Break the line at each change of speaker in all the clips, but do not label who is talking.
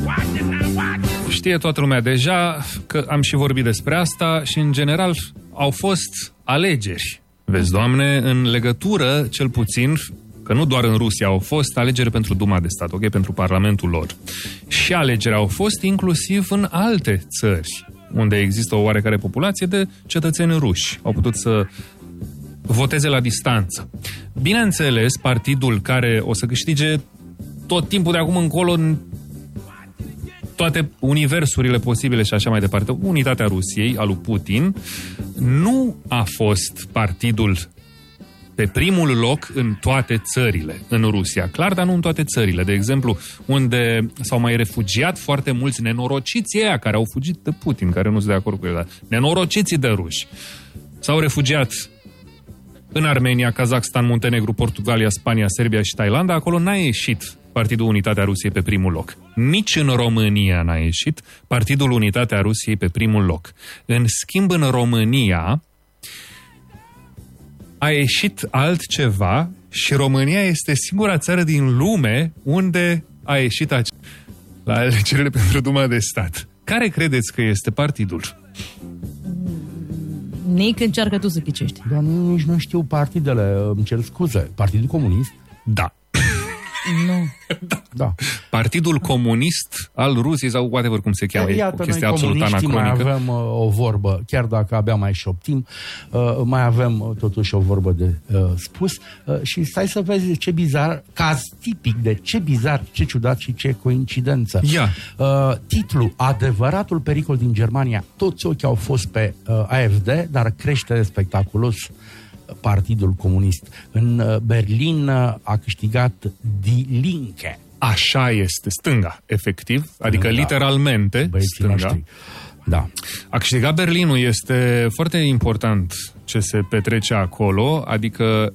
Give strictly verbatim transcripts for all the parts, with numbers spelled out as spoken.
Știe toată lumea deja că am și vorbit despre asta și, în general, au fost alegeri. Vezi, Doamne, în legătură, cel puțin, că nu doar în Rusia au fost alegeri pentru Duma de Stat, ok, pentru Parlamentul lor. Și alegeri au fost inclusiv în alte țări, unde există o oarecare populație de cetățeni ruși. Au putut să voteze la distanță. Bineînțeles, partidul care o să câștige tot timpul de acum încolo în toate universurile posibile și așa mai departe, Unitatea Rusiei, al lui Putin, nu a fost partidul pe primul loc în toate țările, în Rusia. Clar, dar nu în toate țările. De exemplu, unde s-au mai refugiat foarte mulți nenorociții aia care au fugit de Putin, care nu sunt de acord cu el, dar nenorociții de ruși. S-au refugiat în Armenia, Kazakhstan, Muntenegru, Portugalia, Spania, Serbia și Thailanda. Acolo n-a ieșit Partidul Unitatea Rusiei pe primul loc. Nici în România n-a ieșit Partidul Unitatea Rusiei pe primul loc. În schimb, în România a ieșit altceva și România este singura țară din lume unde a ieșit ace- la alegerile pentru Duma de Stat. Care credeți că este partidul?
Nic, încearcă tu să ghicești.
Dar nici nu știu partidele, îmi cer scuze. Partidul Comunist?
Da.
Nu.
Da. Da. Partidul Comunist al Rusiei sau whatever cum se cheamă.
Iată,
o chestie
noi
absolut anacronică.
mai avem uh, o vorbă, chiar dacă abia mai șoptim, uh, mai avem uh, totuși o vorbă de uh, spus uh, și stai să vezi ce bizar, caz tipic de ce bizar, ce ciudat și ce coincidență.
Yeah.
Uh, titlul Adevăratul pericol din Germania, toți ochii au fost pe uh, A F D, dar crește spectaculos Partidul Comunist. În Berlin a câștigat Die Linke.
Așa este, stânga, efectiv, adică
da.
literalmente
Băieții
stânga.
Noștri. Da.
A câștigat Berlinul, este foarte important ce se petrece acolo, adică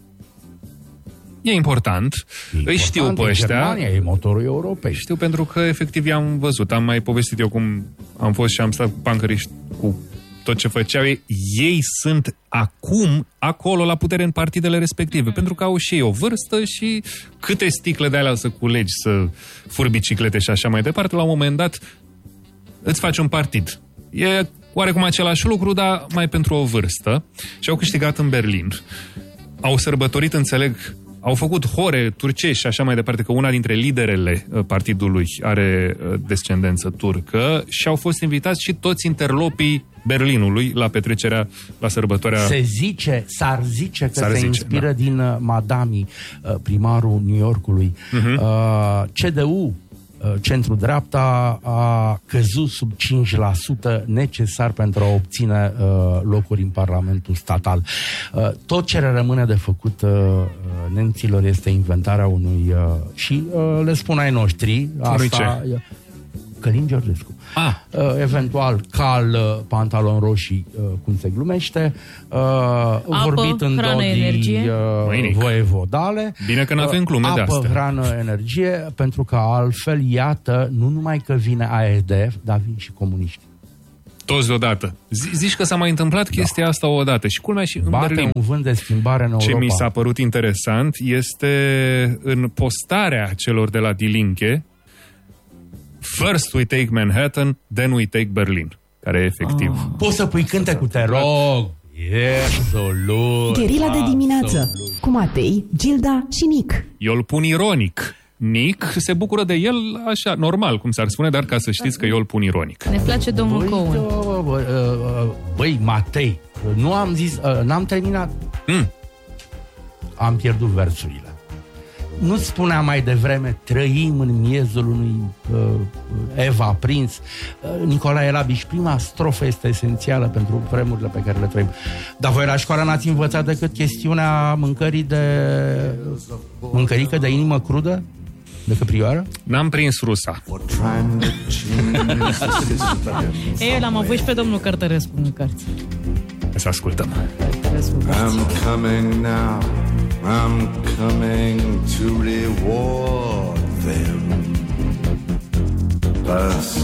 e important. E Îi știu pe ăștia.
Germania e motorul Europei.
Știu pentru că efectiv i-am văzut, am mai povestit eu cum am fost și am stat cu pancăriști cu tot ce făceau ei, ei sunt acum acolo la putere în partidele respective, pentru că au și ei o vârstă și câte sticle de alea să culegi, să furi biciclete și așa mai departe, la un moment dat îți faci un partid. E oarecum același lucru, dar mai pentru o vârstă. Și au câștigat în Berlin. Au sărbătorit, înțeleg, au făcut hore turcești și așa mai departe, că una dintre liderele partidului are descendență turcă și au fost invitați și toți interlopii Berlinului la petrecerea, la sărbătoarea...
Se zice, s-ar zice că
S-ar
se
zice,
inspiră
da.
din uh, Madami, uh, primarul New Yorkului. Uh-huh. Uh, C D U, uh, centru-dreapta, a căzut sub cinci la sută necesar pentru a obține uh, locuri în Parlamentul Statal. Uh, tot ce rămâne de făcut uh, nemților este inventarea unui... Uh, și uh, le spun ai noștri, asta...
Ce?
Călin Georgescu.
Ah.
Uh, eventual cal uh, pantaloni roșii, uh, cum se glumește, uh, apă, vorbit în dodii uh, voievodale.
Bine că n-avem glume
uh,
de astea.
Apă, hrană, energie, pentru că altfel, iată, nu numai că vine A F D, dar vin și comuniști.
Toți deodată. Zici că s-a mai întâmplat chestia da. asta odată și culmea și în
Bate
Berlin.
un vânt de schimbare în Europa.
Ce mi s-a părut interesant este în postarea celor de la Die Linke, First we take Manhattan, then we take Berlin. Care e efectiv.
Oh. Poți să pui cântecul, te rog. Absolut.
Gherila de dimineață cu Matei, Gilda și Nic.
Eu îl pun ironic. Nic se bucură de el așa, normal, cum s-ar spune, dar ca să știți că eu îl pun ironic.
Ne place domnul
băi,
Cohen.
Băi, băi, Matei, nu am zis, n-am terminat.
Mm.
Am pierdut versurile. Nu spunea mai devreme, trăim în miezul unui uh, Eva prins. Uh, Nicolae Labiș, prima strofă este esențială pentru vremurile pe care le trăim. Dar voi la școală n-ați învățat decât chestiunea mâncării de... mâncărică de inimă crudă? De căprioară?
N-am prins rusa.
Ei, l-am avut și pe domnul Cărtărescu în cărți.
Să ascultăm.
I'm coming now, I'm coming to reward them. Plus